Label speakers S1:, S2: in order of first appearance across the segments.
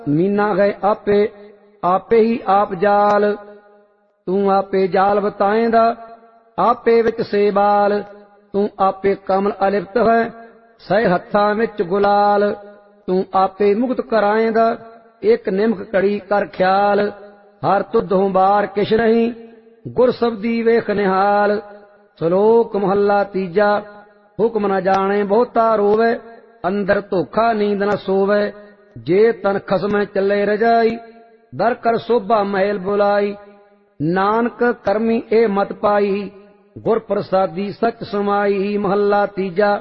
S1: मीना गए आपे आपे ही आप जाल। तू आपे जाल बताएंदा आपे विच से बाल। तू आपे कमल अलिप्त है सह हत्थां विच गुलाल। तू आपे मुक्त कराएंदा एक निमक कड़ी कर ख्याल। हर तुधों बार किश नहीं गुर सबदी वेख निहाल। श्लोक महला तीजा। हुक्म न जाने बहुता रोवे अंदर धोखा नींद न सोवे। जे तन खसम चले रजाई दर कर शोभा महल बुलाई। नानक करमी ए मत पाई गुर प्रसादी सच समाई। महला तीजा।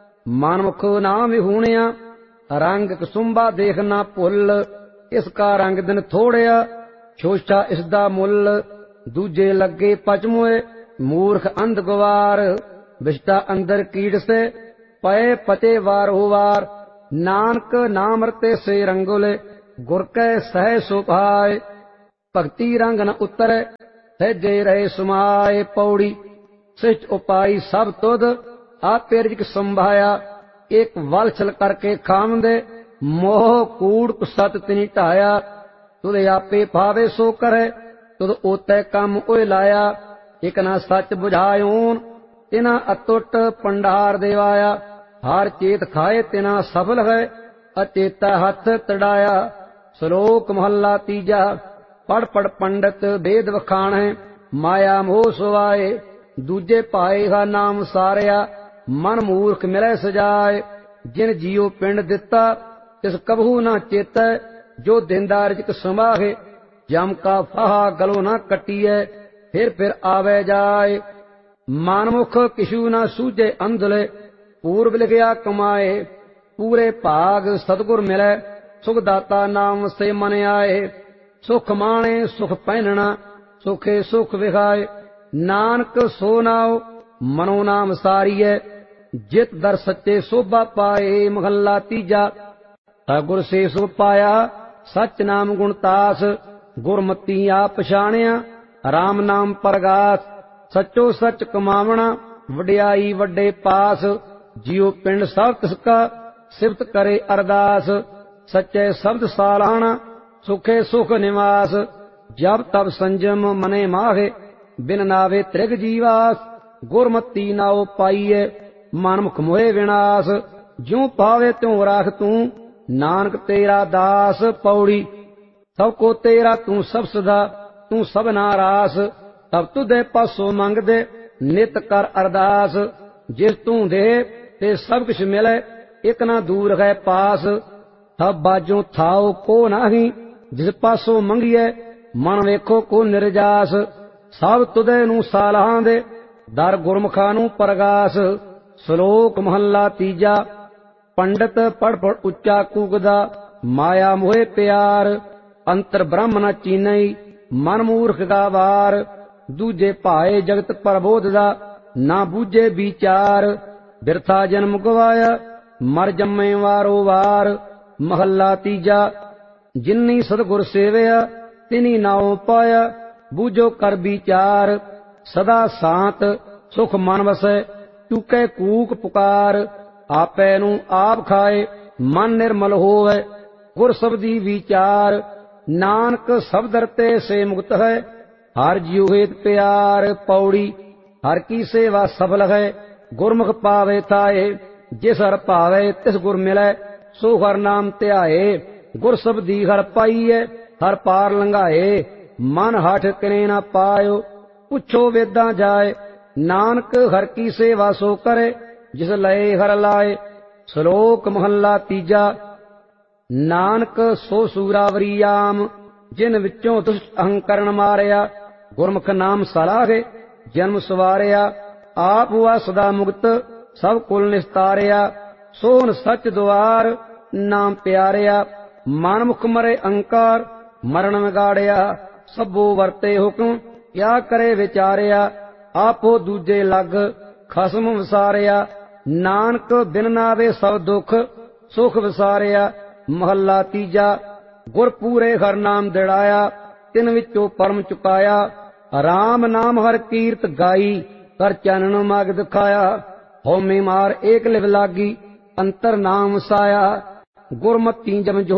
S1: मनमुख नाम विहूणिया रंग कसुंबा देखना भुल। इसका रंग दिन थोड़िया शोषा इसदा मुल। दूजे लगे पचमुए मूर्ख अंध गवार। विष्टा अंदर कीड़ से पए पचे वारो वार। नानक नाम रते से रंगुले गुर कै सह सुभाए। भक्ति रंग न उतरे सहजे रहे सुमाए। पौड़ी शिष्ट उपाई सब तुद आपे रिजक संभाया। एक वलछल करके खामदे मोह कूड़ सत तिनी ढाया। तुद आपे भावे सो करे तुद ओतै कम ओए लाया। एक ना सच बुझायोन तिना अतुट भंडार देवाया। हार चेत खाए तिना सफल है अचेता हथ तड़ाया। श्लोक महला तीजा। पढ़ पढ़ पंडित वेद वखाण है माया मोह सुवाए। दूजे पाए हा नाम सारिया मन मूर्ख मिले सजाए। जिन जियो पिंड दिता तिस कबहू न चेतै। जो देंदा रिजक संभाहे जम का फाहा गलो न कटिए। फिर आवे जाए मानमुख किशु न सूझे अंधले। पूर्व लिखिया कमाए पूरे भाग सतगुर मिले। सुख दाता नाम से मन आए। सुख माणे सुख पहनना सुखे सुख विखाए। नानक सो नाव मनो नाम सारिय जित दर सच्चे शोभा पाए। महला तीजा। गुर से सुख पाया सच नाम गुणतास। गुरमती आप पछाणिया राम नाम परगास। सचो सच कमावना वड्याई वड्डे पास। जियो पिंड सब तिसका सिफत करे अरदास। सच्चे शब्द सालाना सुखे सुख निवास। जब तब संजम मने माहे बिन नावे त्रिग जीवास। गुरमती नाओ पाइए मनमुख मोहे विनाश। ज्यों पावे त्यों राख तू नानक तेरा दास। पौड़ी सब को तेरा तू सब सदा तू सब नारास। तब तुदे पासों मंग दे नित कर अरदास। जिस तू दे ते सब कुछ मिले एक ना दूर है पास। तब बाजों थाओ को नहीं जिस पासों मंगिए मन वेखो को निर्जास। सब तुदे नू सालां दे दर गुरमुखा नू परगास। श्लोक महला तीजा। पंडित पढ़ पढ़ उच्चा कूकदा माया मोहे प्यार। अंतर ब्रह्म न चीनई मन मूर्ख गावार। दूजे भाए जगत प्रबोध दा ना बूझे विचार। बिरथा जन्म गवाया मर जम्मे वारो वार। महला तीजा। जिन्नी सतगुर सेवया तिनी नाओ पाया। बूझो कर विचार सदा शांत सुख मन वसै। चूके कूक पुकार आपै नू आप खाए मन निर्मल होवे। गुर सबदी विचार नानक सब दरते से मुक्त है। हर जियो हेत प्यार। पौड़ी हर की सेवा सफल है गुरमुख पावे थाए। जिस हर पावे तिस गुर मिले सो हर नाम ध्याए। गुर सबदी हर पाइए हर पार लंघाए। मन हठ किने न पायो पुछो वेदां जाए। नानक हर की सेवा सो करे जिस लए हर लाए। श्लोक महला तीजा। नानक सो सूरावरीयाम जिन विचों दुष्ट अहंकरण मारिया। गुरमुख नाम सलाहे जन्म सवारिया। आप हुआ सदा मुक्त सब कुल निस्तारिया। सोन सच द्वार नाम प्यारिया। मनमुख मरे अंकार मरण विगाड़िया। सबो वरते हुक्म क्या करे विचारिया। आपो दूजे लग खसम विसारिया। नानक बिन नावे सब दुख सुख विसारिया। महला तीजा। गुर पूरे हर नाम दिड़ाया तिन विचों परम चुकाया। राम नाम हर कीरत गाई कर चानन मार्ग दिखाया। होमे मार एक लिव लागी अंतर नाम साया। गुरमती जम जो